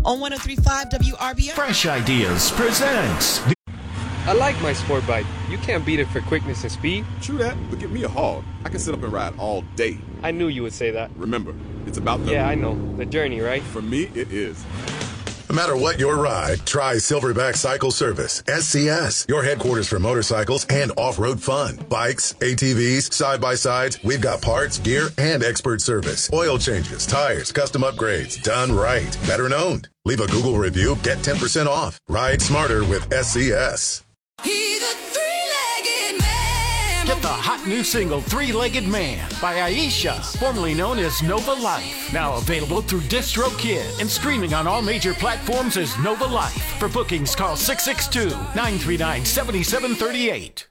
On 103.5 WRBR. Fresh Ideas presents. I like my sport bike. You can't beat it for quickness and speed. True that, but give me a hog. I can sit up and ride all day. I knew you would say that. Remember, it's about the... Yeah, I know. The journey, right? For me, it is. No matter what your ride, try Silverback Cycle Service, SCS, your headquarters for motorcycles and off-road fun. Bikes, ATVs, side-by-sides, we've got parts, gear, and expert service. Oil changes, tires, custom upgrades, done right. Veteran owned. Leave a Google review, get 10% off. Ride smarter with SCS. He's a three-legged man. Get the hot new single, Three-Legged Man, by Aisha, formerly known as Nova Life. Now available through DistroKid and streaming on all major platforms as Nova Life. For bookings, call 662-939-7738.